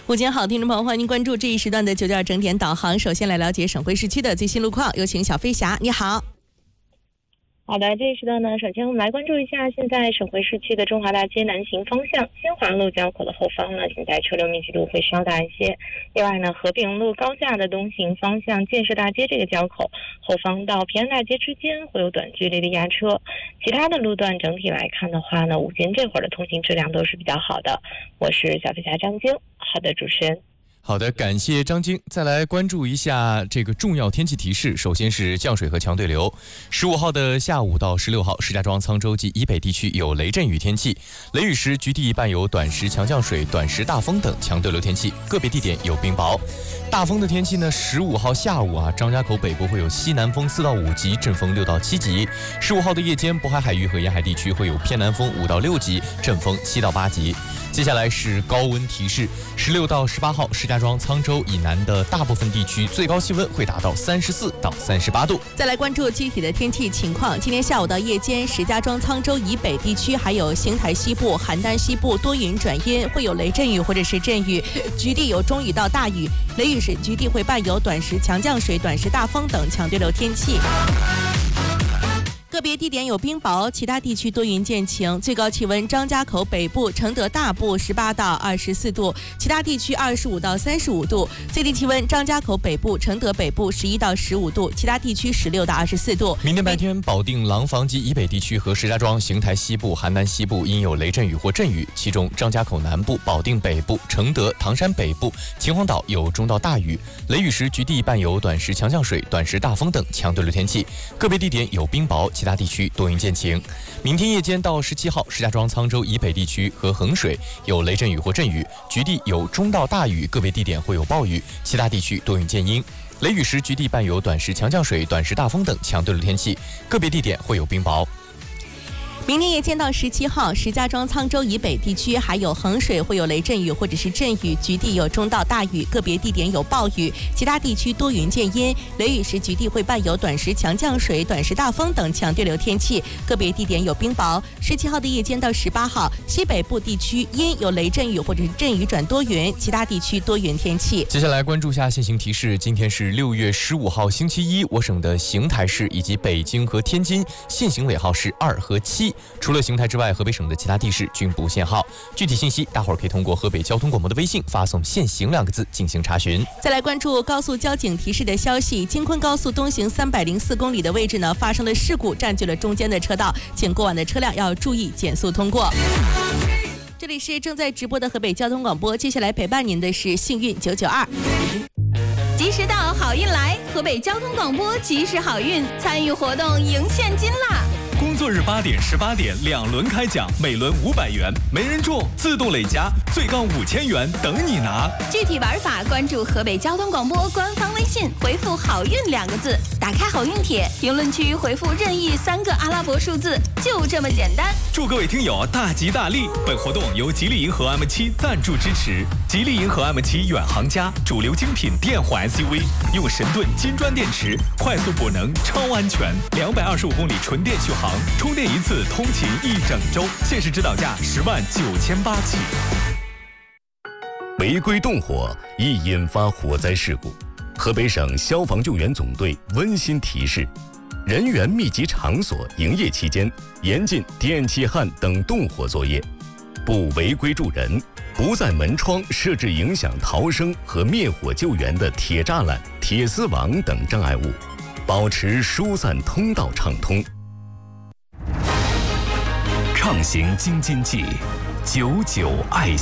午间好，听众朋友，欢迎关注这一时段的9.2整点导航。首先来了解省会市区的最新路况，有请小飞侠，你好。 好的，这一时段呢，首先我们来关注一下现在省会市区的中华大街南行方向，新华路交口的后方呢，现在车流密集度会稍大一些。另外呢，和平路高架的东行方向建设大街这个交口后方到平安大街之间会有短距离的压车。其他的路段整体来看的话呢，午间这会儿的通行质量都是比较好的。我是小飞侠张晶。好的，主持人。 好的，感谢张晶。再来关注一下这个重要天气提示。首先是降水和强对流。15号的下午到16号，石家庄、沧州及以北地区有雷阵雨天气，雷雨时局地伴有短时强降水、短时大风等强对流天气，个别地点有冰雹。大风的天气呢，15号下午张家口北部会有西南风4到5级，阵风6到7级。15号的夜间，渤海海域和沿海地区会有偏南风5到6级，阵风7到8级。接下来是高温提示，16到18号，石家庄、沧州以南的大部分地区最高气温会达到34到38度。 再来关注具体的天气情况。今天下午到夜间，石家庄、沧州以北地区还有邢台西部、邯郸西部多云转阴，会有雷阵雨或者是阵雨，局地有中雨到大雨。雷雨时局地会伴有短时强降水、短时大风等强对流天气。个别地点有冰雹，其他地区多云见晴。最高气温，张家口北部、承德大部18到24度，其他地区25到35度。最低气温，张家口北部、承德北部11到15度，其他地区16到24度。 明天白天，保定、廊坊及以北地区和石家庄、邢台西部、邯郸西部因有雷阵雨或阵雨，其中张家口南部、保定北部、承德、唐山北部、秦皇岛有中到大雨，雷雨时局地伴有短时强降水、短时大风等强对流天气，个别地点有冰雹，其他地区多云见晴。明天夜间到17号，石家庄、沧州以北地区和衡水有雷阵雨或阵雨，局地有中到大雨，个别地点会有暴雨，其他地区多云见阴。雷雨时局地伴有短时强降水、短时大风等强对流天气，个别地点会有冰雹。 明天夜间到17号，石家庄、沧州以北地区还有衡水会有雷阵雨或者是阵雨，局地有中到大雨，个别地点有暴雨，其他地区多云见阴。雷雨时局地会伴有短时强降水、短时大风等强对流天气，个别地点有冰雹。17号的夜间到18号，西北部地区阴有雷阵雨或者是阵雨转多云，其他地区多云天气。 接下来关注下现行提示。今天是6月15号星期一，我省的邢台市以及北京和天津限行尾号是2和7。除了邢台之外，河北省的其他地市均不限号。具体信息，大伙儿可以通过河北交通广播的微信发送"限行"2个字进行查询。 再来关注高速交警提示的消息，京昆高速东行304公里的位置呢发生了事故，占据了中间的车道，请过往的车辆要注意减速通过。这里是正在直播的河北交通广播，接下来陪伴您的是幸运992。 及时到，好运来！河北交通广播及时好运，参与活动赢现金啦！ 工作日8点、18点2轮开奖，每轮500元，没人中自动累加，最高5000元等你拿。 具体玩法关注河北交通广播官方微信，回复"好运"2个字，打开好运帖，评论区回复任意3个阿拉伯数字，就这么简单。 祝各位听友大吉大利！本活动由吉利银河 M7赞助支持。吉利银河 M7远航家，主流精品电混 SUV， 用神盾金砖电池，快速补能，超安全，225公里纯电续航，充电一次通勤1整周，限时指导价10.98万起。 违规动火易引发火灾事故，河北省消防救援总队温馨提示：人员密集场所营业期间，严禁电气焊等动火作业，不违规助人，不在门窗设置影响逃生和灭火救援的铁栅栏、铁丝网等障碍物，保持疏散通道畅通。 畅行京津冀，久久爱